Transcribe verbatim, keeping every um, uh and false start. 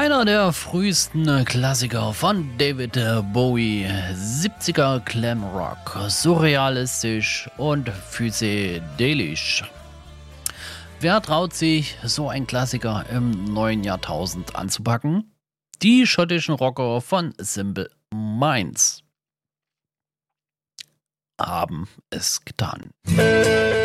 Einer der frühesten Klassiker von David Bowie, siebziger Glamrock, surrealistisch und psychedelisch. Wer traut sich, so ein Klassiker im neuen Jahrtausend anzupacken? Die schottischen Rocker von Simple Minds haben es getan.